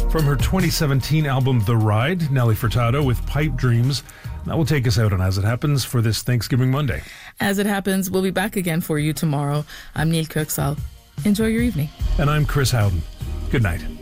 From her 2017 album The Ride, Nelly Furtado with Pipe Dreams. That will take us out on As It Happens for this Thanksgiving Monday. As it happens, we'll be back again for you tomorrow. I'm Neil Kirksall. Enjoy your evening. And I'm Chris Howden. Good night.